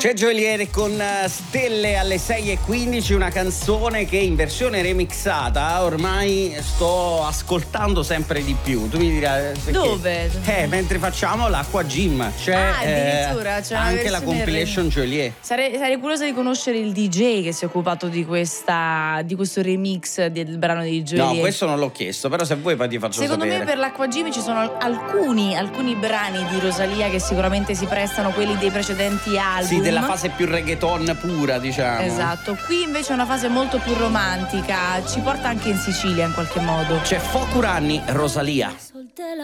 C'è Geolier con Stelle alle 6:15, una canzone che in versione remixata ormai sto ascoltando sempre di più. Tu mi dirai perché? Dove? Mentre facciamo l'Acqua Gym c'è, addirittura c'è anche la compilation Geolier. Sarei curiosa di conoscere il DJ che si è occupato di questo remix del brano di Geolier. No, questo non l'ho chiesto, però se vuoi poi ti faccio Secondo sapere. me per l'Acqua Gym ci sono alcuni brani di Rosalia che sicuramente si prestano, quelli dei precedenti album. Sì, della fase più reggaeton pura, diciamo. Esatto, qui invece è una fase molto più romantica, ci porta anche in Sicilia in qualche modo. C'è Focuranni, Rosalia.